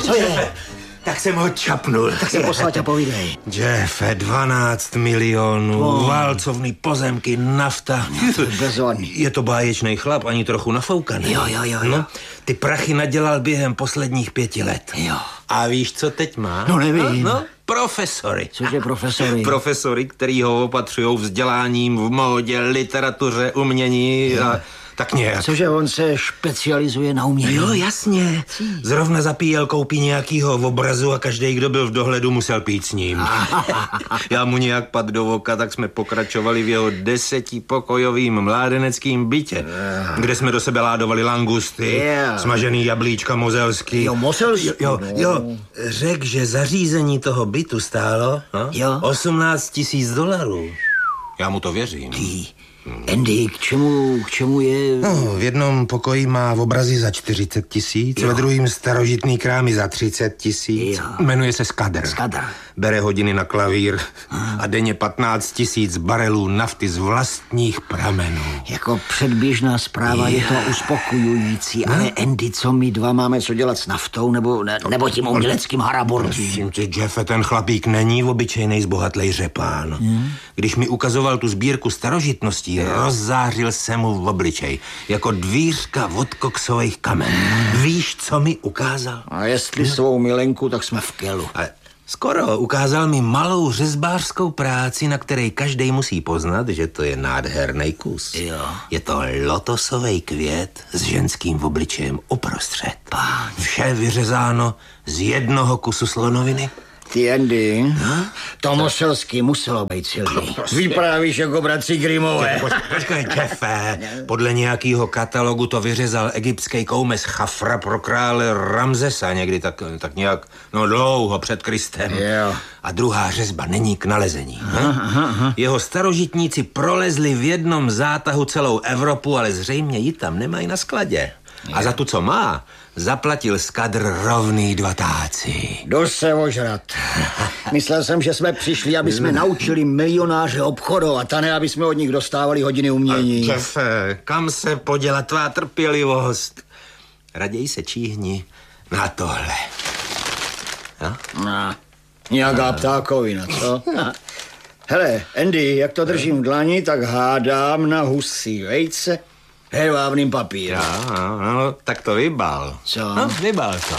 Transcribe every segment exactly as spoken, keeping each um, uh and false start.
Co je? Tak jsem ho čapnul. Tak se poslať a povídej. Jeffe, dvanáct milionů, oh. válcovný pozemky, nafta. No, to je bezvadný. Je to báječnej chlap, ani trochu nafoukaný. Jo, jo, jo, jo. No, ty prachy nadělal během posledních pěti let. Jo. A víš, co teď má? No, nevím. No, no profesory. Cože profesory? Profesory, který ho opatřujou vzděláním v módě, literatuře, umění a tak nějak. Cože on se špecializuje na umění? Jo, jasně. Zrovna zapíjel koupí nějakýho v obrazu a každý, kdo byl v dohledu, musel pít s ním. Já mu nějak padl do voka, tak jsme pokračovali v jeho desetipokojovým mládeneckým bytě, kde jsme do sebe ládovali langusty, yeah. smažený jablíčka mozelský. Jo, mozelský. Jo, jo, jo. Řek, že zařízení toho bytu stálo no, jo. osmnáct tisíc dolarů. Já mu to věřím. Ty. Andy, k čemu, k čemu je... No, v jednom pokoji má v obrazi za čtyřicet tisíc, ve druhým starožitný krámy za třicet tisíc. Jmenuje se Skadr. Skadr. Bere hodiny na klavír a denně patnáct tisíc barelů nafty z vlastních pramenů. Jako předběžná zpráva je, je to uspokojující, no? Ale Andy, co my dva máme co dělat s naftou nebo, ne, nebo tím uměleckým harabordím? Myslím ti, Jeffe, ten chlapík není obyčejnej zbohatlej řepán. Hmm? Když mi ukazoval tu sbírku starožitností, rozzářil se mu v obličej, jako dvířka od koksových kamen. Víš, co mi ukázal? A jestli no. svou milenku, tak jsme v kelu. Ale skoro ukázal mi malou řezbářskou práci, na které každej musí poznat, že to je nádherný kus. Jo. Je to lotosový květ s ženským obličejem uprostřed. Páň. Vše vyřezáno z jednoho kusu slonoviny. Ty, Andy, hm? to Moselský muselo být silný. Vyprávíš jako bratři Grimmové. Počkej, Jeffe, podle nějakého katalogu to vyřezal egyptský koumes Chafra pro krále Ramzesa někdy tak, tak nějak, no dlouho před Kristem. Jo. A druhá řezba není k nalezení. Aha, aha, aha. Jeho starožitníci prolezli v jednom zátahu celou Evropu, ale zřejmě ji tam nemají na skladě. Je. A za tu, co má, zaplatil Skadr rovný dva táci. Dost se ožrat. Myslel jsem, že jsme přišli, aby jsme naučili milionáře obchodovat, a ne, aby jsme od nich dostávali hodiny umění. Jeffe, kam se poděla tvá trpělivost? Raději se číhni na tohle. No? No, nějaká ptákovina, co? Hele, Andy, jak to držím v dlani, tak hádám na husí vejce hedvábným papírem. No, no, no, tak to vybal. Co? No, vybal to.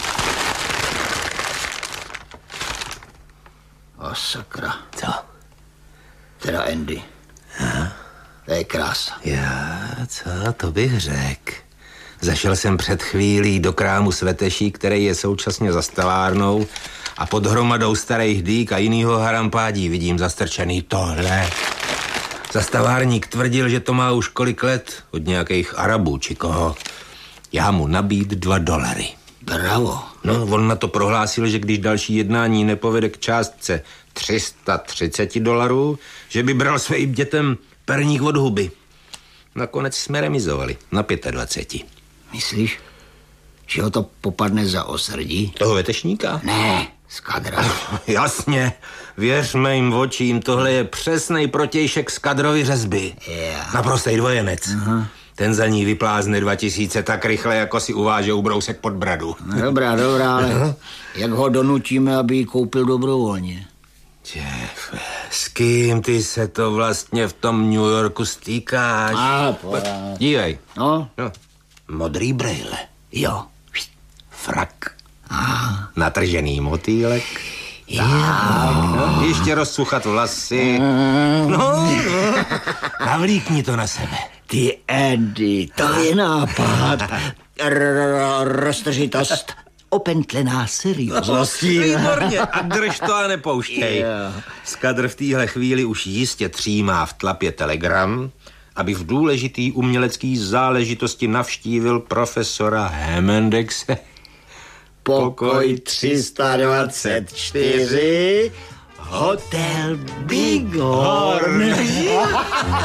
O sakra. Co? Teda Andy. Aha. To je krása. Já, co, to bych řekl. Zašel jsem před chvílí do krámu Sveteší, který je současně za stelárnou, a pod hromadou starých dýk a jinýho harampádí vidím zastrčený tohle. Zastavárník tvrdil, že to má už kolik let od nějakých Arabů či koho. Já mu nabíd dva dolary. Bravo. No, on na to prohlásil, že když další jednání nepovede k částce tři sta třicet dolarů, že by bral svým dětem perník od huby. Nakonec jsme remizovali na dvacet pět. Myslíš, že ho to popadne za osrdí? Toho vetešníka? Ne, Skadra. Jasně, věř mým očím, tohle je přesnej protějšek Skadrovy řezby. Yeah. Naprostej dvojenec. Uh-huh. Ten za ní vyplázne dva tisíce tak rychle, jako si uváže ubrousek pod bradu. No, dobrá, dobrá, ale uh-huh. jak ho donutíme, aby ji koupil dobrovolně? Jeffe, s kým ty se to vlastně v tom New Yorku stýkáš? A, porád. Dívej. No? No. Modrý brejle. Jo. Frak. Aha. Natržený motýlek. Tak, no, ještě rozsuchat vlasy. No, no. Navlíkni to na sebe. Ty, Andy, to je nápad. Roztržitost. Opentlená seriózností. Výborně, a drž to a nepouštěj. Yeah. Skadr v téhle chvíli už jistě třímá v tlapě telegram, aby v důležitý umělecký záležitosti navštívil profesora Hemendexe. Pokoj tři sta dvacet čtyři, Hotel Bighorn.